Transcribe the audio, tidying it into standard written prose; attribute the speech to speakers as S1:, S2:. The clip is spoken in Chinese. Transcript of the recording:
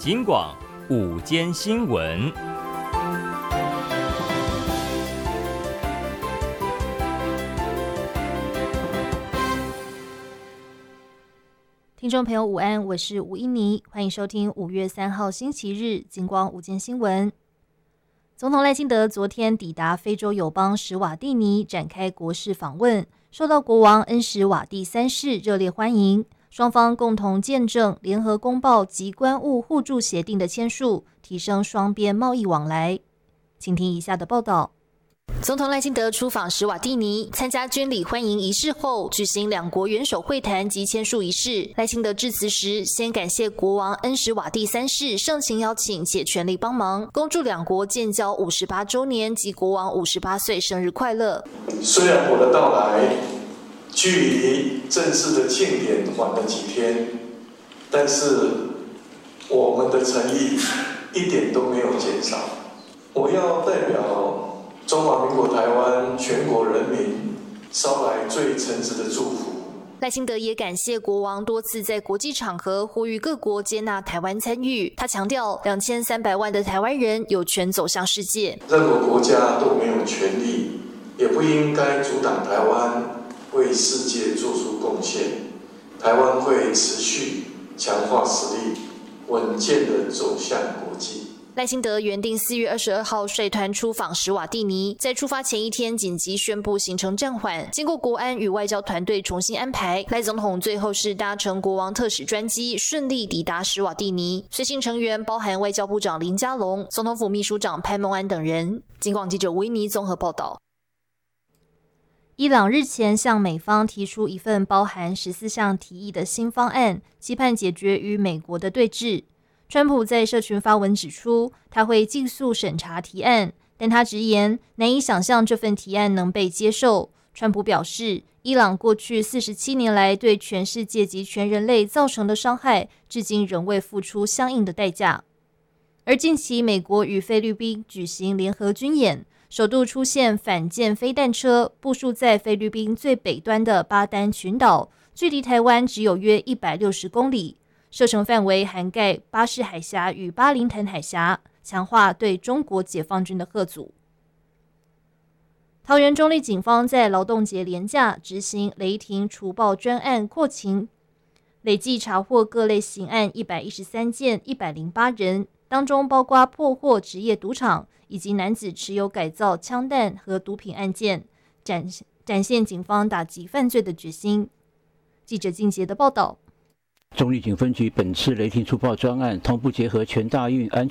S1: 警广午间新闻。
S2: 听众朋友午安，我是吴依妮，欢迎收听5月3号星期日警广午间新闻。总统赖清德昨天抵达非洲友邦史瓦蒂尼，展开国事访问，受到国王恩史瓦蒂3世热烈欢迎。双方共同见证联合公报及关务互助协定的签署，提升双边贸易往来。请听以下的报道。总统赖清德出访史瓦蒂尼，参加军礼欢迎仪式后，举行两国元首会谈及签署仪式。赖清德致辞时，先感谢国王恩史瓦蒂3世盛情邀请且全力帮忙，恭祝两国建交58周年及国王58岁生日快乐。
S3: 虽然我的到来距离正式的庆典晚了几天，但是我们的诚意一点都没有减少。我要代表中华民国台湾全国人民捎来最诚挚的祝福。
S2: 赖清德也感谢国王多次在国际场合呼吁各国接纳台湾参与。他强调，2300万的台湾人有权走向世界。
S3: 任何国家都没有权利，也不应该阻挡台湾为世界做出贡献。台湾会持续强化实力，稳健地走向国际。
S2: 赖清德原定4月22号率团出访史瓦蒂尼，在出发前一天紧急宣布行程暂缓，经过国安与外交团队重新安排，赖总统最后是搭乘国王特使专机顺利抵达史瓦蒂尼，随行成员包含外交部长林佳龙、总统府秘书长潘孟安等人。警广记者维尼综合报道。伊朗日前向美方提出一份包含14项提议的新方案，期盼解决与美国的对峙。川普在社群发文指出，他会尽速审查提案，但他直言难以想象这份提案能被接受。川普表示，伊朗过去47年来对全世界及全人类造成的伤害，至今仍未付出相应的代价。而近期美国与菲律宾举行联合军演，首度出现反舰飞弹车部署在菲律宾最北端的巴丹群岛，距离台湾只有约160公里。射程范围涵盖巴士海峡与巴林坦海峡，强化对中国解放军的吓阻。桃园中壢警方在劳动节连假执行雷霆除暴专案扩勤，累计查获各类刑案113件，108人，当中包括破获职业赌场以及男子持有改造枪弹和毒品案件，展现警方打击犯罪的决心。记者靳杰的报道。
S4: 中壢警分局本次雷霆除暴专案同步结合全大运安